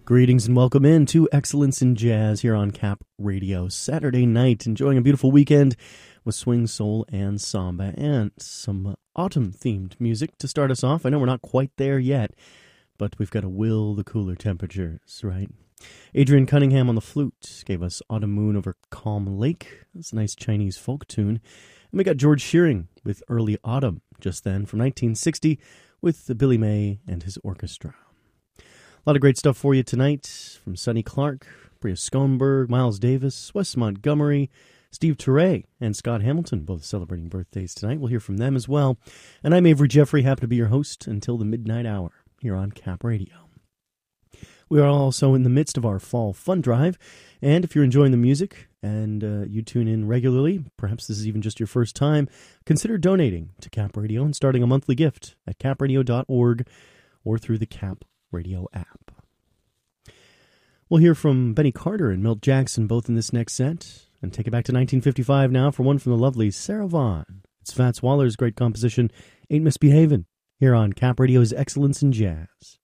Greetings and welcome in to Excellence in Jazz here on Cap Radio. Saturday night, enjoying a beautiful weekend with swing, soul, and samba, and some autumn-themed music to start us off. I know we're not quite there yet, but we've got to will the cooler temperatures, right? Adrian Cunningham on the flute gave us Autumn Moon Over Calm Lake. That's a nice Chinese folk tune. And we got George Shearing with Early Autumn just then from 1960 with Billy May and his orchestra. A lot of great stuff for you tonight from Sonny Clark, Bria Schoenberg, Miles Davis, Wes Montgomery, Steve Turre, and Scott Hamilton, both celebrating birthdays tonight. We'll hear from them as well. And I'm Avery Jeffrey, happy to be your host until the midnight hour here on Cap Radio. We are also in the midst of our Fall Fun Drive, and if you're enjoying the music and you tune in regularly, perhaps this is even just your first time, consider donating to Cap Radio and starting a monthly gift at capradio.org or through the Cap Radio app. We'll hear from Benny Carter and Milt Jackson both in this next set, and take it back to 1955 now for one from the lovely Sarah Vaughan. It's Fats Waller's great composition, Ain't Misbehavin', here on Cap Radio's Excellence in Jazz.